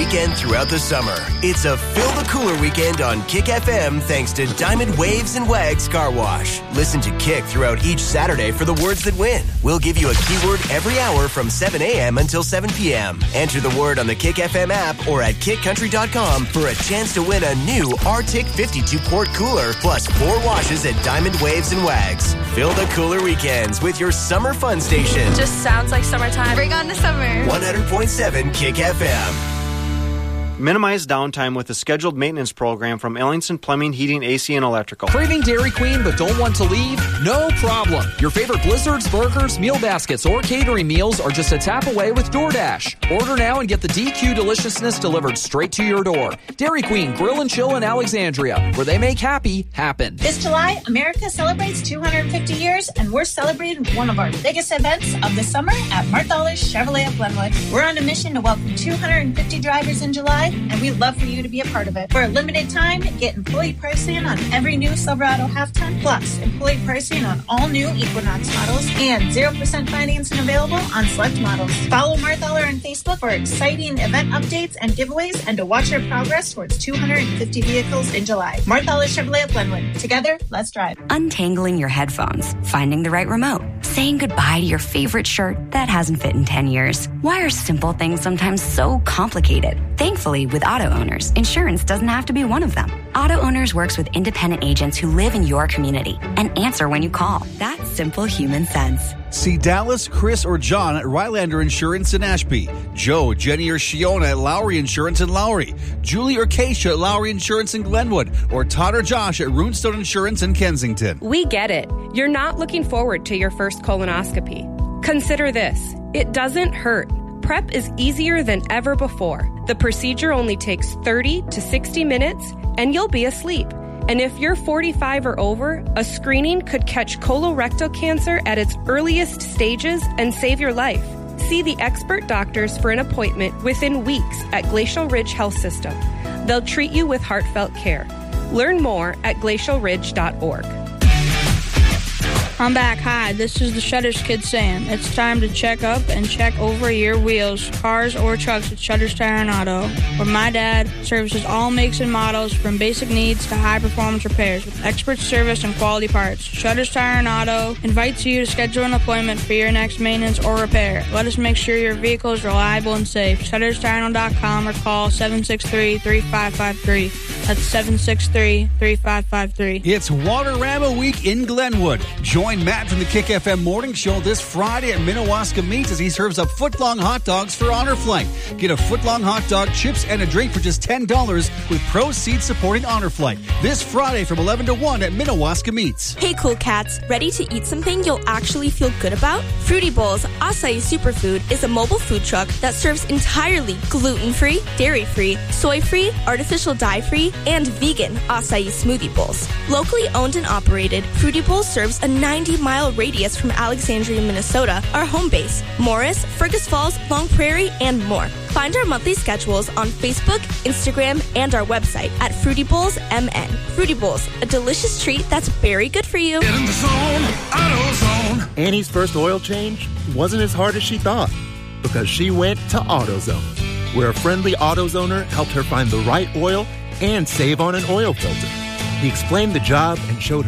weekend throughout the summer. It's a Fill the Cooler weekend on Kick FM thanks to Diamond Waves and Wags Car Wash. Listen to Kick throughout each Saturday for the words that win. We'll give you a keyword every hour from 7 a.m. until 7 p.m. Enter the word on the Kick FM app or at kickcountry.com for a chance to win a new Arctic 52-quart cooler plus 4 washes at Diamond Waves and Wags. Fill the Cooler weekends with your summer fun station. Just sounds like summertime. Bring on the summer. 100.7 Kick FM. Minimize downtime with a scheduled maintenance program from Ellingson Plumbing, Heating, AC, and Electrical. Craving Dairy Queen but don't want to leave? No problem. Your favorite blizzards, burgers, meal baskets, or catering meals are just a tap away with DoorDash. Order now and get the DQ deliciousness delivered straight to your door. Dairy Queen Grill and Chill in Alexandria, where they make happy happen. This July, America celebrates 250 years, and we're celebrating one of our biggest events of the summer at Marthalis Chevrolet of Glenwood. We're on a mission to welcome 250 drivers in July, and we'd love for you to be a part of it. For a limited time, get employee pricing on every new Silverado half-ton, plus employee pricing on all new Equinox models, and 0% financing available on select models. Follow Marthaler on Facebook for exciting event updates and giveaways, and to watch our progress towards 250 vehicles in July. Marthaler Chevrolet of Glenwood. Together, let's drive. Untangling your headphones, finding the right remote, saying goodbye to your favorite shirt that hasn't fit in 10 years. Why are simple things sometimes so complicated? Thankfully, with Auto Owners, insurance doesn't have to be one of them. Auto Owners works with independent agents who live in your community and answer when you call. That's simple human sense. See Dallas, Chris, or John at Rylander Insurance in Ashby. Joe, Jenny, or Shiona at Lowry Insurance in Lowry. Julie or Keisha at Lowry Insurance in Glenwood. Or Todd or Josh at Runestone Insurance in Kensington. We get it. You're not looking forward to your first colonoscopy. Consider this. It doesn't hurt. Prep is easier than ever before. The procedure only takes 30 to 60 minutes, and you'll be asleep. And if you're 45 or over, a screening could catch colorectal cancer at its earliest stages and save your life. See the expert doctors for an appointment within weeks at Glacial Ridge Health System. They'll treat you with heartfelt care. Learn more at glacialridge.org. I'm back. Hi, this is the Shutters Kid Sam. It's time to check up and check over your wheels, cars, or trucks at Shutters Tire and Auto, where my dad services all makes and models from basic needs to high-performance repairs with expert service and quality parts. Shutters Tire and Auto invites you to schedule an appointment for your next maintenance or repair. Let us make sure your vehicle is reliable and safe. ShuttersTireAndAuto.com or call 763-3553. That's 763-3553. It's Waterama Week in Glenwood. Join Matt from the Kick FM Morning Show this Friday at Minnewaska Meats as he serves up foot-long hot dogs for Honor Flight. Get a foot-long hot dog, chips, and a drink for just $10 with proceeds supporting Honor Flight. This Friday from 11 to 1 at Minnewaska Meats. Hey, cool cats. Ready to eat something you'll actually feel good about? Fruity Bowls Acai Superfood is a mobile food truck that serves entirely gluten-free, dairy-free, soy-free, artificial dye-free, and vegan acai smoothie bowls. Locally owned and operated, Fruity Bowls serves a 90-mile radius from Alexandria, Minnesota, our home base, Morris, Fergus Falls, Long Prairie, and more. Find our monthly schedules on Facebook, Instagram, and our website at Fruity Bowls MN. Fruity Bowls, a delicious treat that's very good for you. Get in the zone, AutoZone. Annie's first oil change wasn't as hard as she thought because she went to AutoZone, where a friendly AutoZoner helped her find the right oil and save on an oil filter. He explained the job and showed her